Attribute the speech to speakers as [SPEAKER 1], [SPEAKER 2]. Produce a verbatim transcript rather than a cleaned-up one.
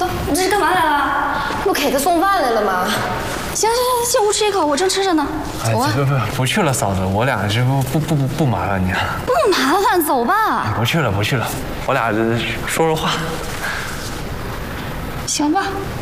[SPEAKER 1] 走，你这是干嘛来了？
[SPEAKER 2] 不给他送饭来了吗？
[SPEAKER 1] 行行行，进屋吃一口，我正吃着呢。走啊！
[SPEAKER 3] 不不不去了，嫂子，我俩这不不不不不麻烦你了。
[SPEAKER 1] 不麻烦，走吧。
[SPEAKER 3] 不去了不去了，我俩说说话。
[SPEAKER 1] 行吧。